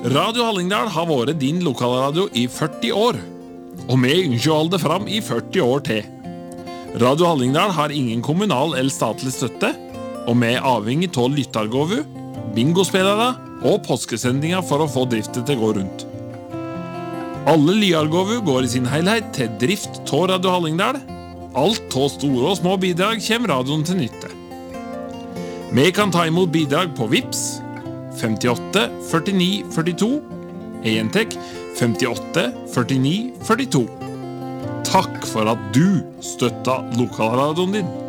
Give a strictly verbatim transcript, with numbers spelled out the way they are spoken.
Radio Hallingdal har vært din lokalradio i førti år, og vi ønsker å holde det fram i førti år til. Radio Hallingdal har ingen kommunal eller statlig støtte, og vi er avhengig av lyttargåvu, bingospillere og påskesendinger for å få driften til å gå rundt. Alle lyargåvu går i sin helhet til drift av Radio Hallingdal. Alt av store og små bidrag kommer radioen til nytte. Vi kan ta imot bidrag på Vips femtiåtte førtini førtito, Entek femtiåtte førtini førtito. Takk for at du støtta lokalradioen din.